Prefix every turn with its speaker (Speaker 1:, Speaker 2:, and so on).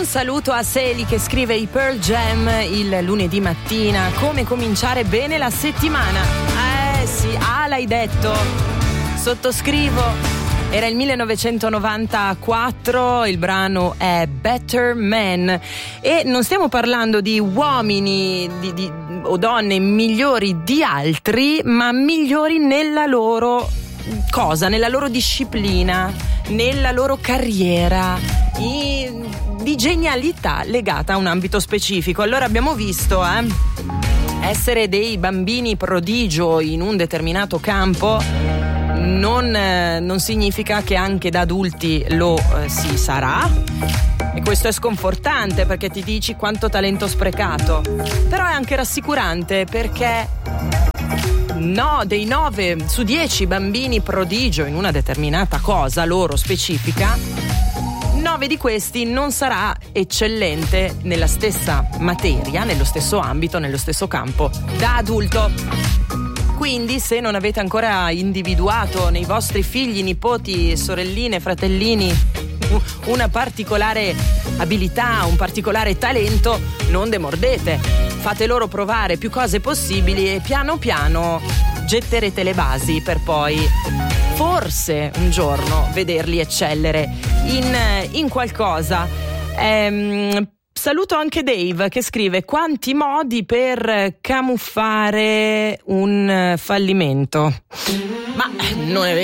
Speaker 1: Un saluto a Sally che scrive i Pearl Jam il lunedì mattina. Come cominciare bene la settimana? Sì, l'hai detto. Sottoscrivo. Era il 1994, il brano è Better Man e non stiamo parlando di uomini o donne migliori di altri, ma migliori nella loro cosa, nella loro disciplina, nella loro carriera, di genialità legata a un ambito specifico. Allora abbiamo visto essere dei bambini prodigio in un determinato campo non significa che anche da adulti lo si sarà, e questo è sconfortante perché ti dici quanto talento sprecato, però è anche rassicurante perché dei 9 su 10 bambini prodigio in una determinata cosa loro specifica, 9 di questi non sarà eccellente nella stessa materia, nello stesso ambito, nello stesso campo da adulto. Quindi se non avete ancora individuato nei vostri figli, nipoti, sorelline, fratellini una particolare abilità, un particolare talento, non demordete. Fate loro provare più cose possibili e piano piano getterete le basi per poi forse un giorno vederli eccellere in qualcosa. Saluto anche Dave che scrive: quanti modi per camuffare un fallimento. Ma non è vero.